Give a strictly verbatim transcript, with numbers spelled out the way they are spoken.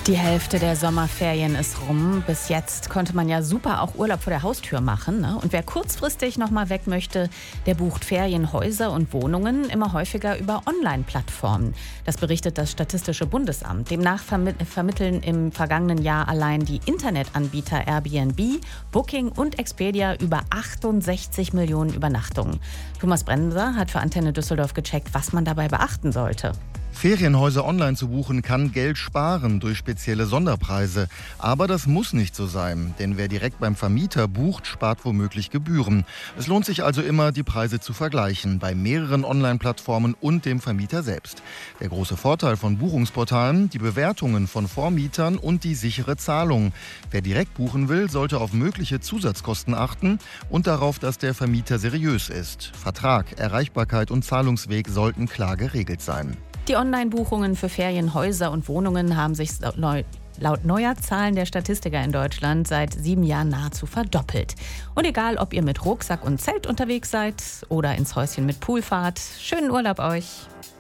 Die Hälfte der Sommerferien ist rum. Bis jetzt konnte man ja super auch Urlaub vor der Haustür machen, ne? Und wer kurzfristig noch mal weg möchte, der bucht Ferienhäuser und Wohnungen immer häufiger über Online-Plattformen. Das berichtet das Statistische Bundesamt. Demnach vermi- vermitteln im vergangenen Jahr allein die Internetanbieter Airbnb, Booking und Expedia über achtundsechzig Millionen Übernachtungen. Thomas Bremser hat für Antenne Düsseldorf gecheckt, was man dabei beachten sollte. Ferienhäuser online zu buchen kann Geld sparen durch spezielle Sonderpreise. Aber das muss nicht so sein, denn wer direkt beim Vermieter bucht, spart womöglich Gebühren. Es lohnt sich also immer, die Preise zu vergleichen, bei mehreren Online-Plattformen und dem Vermieter selbst. Der große Vorteil von Buchungsportalen, die Bewertungen von Vormietern und die sichere Zahlung. Wer direkt buchen will, sollte auf mögliche Zusatzkosten achten und darauf, dass der Vermieter seriös ist. Vertrag, Erreichbarkeit und Zahlungsweg sollten klar geregelt sein. Die Online-Buchungen für Ferienhäuser und Wohnungen haben sich laut neuer Zahlen der Statistiker in Deutschland seit sieben Jahren nahezu verdoppelt. Und egal, ob ihr mit Rucksack und Zelt unterwegs seid oder ins Häuschen mit Pool fahrt, schönen Urlaub euch!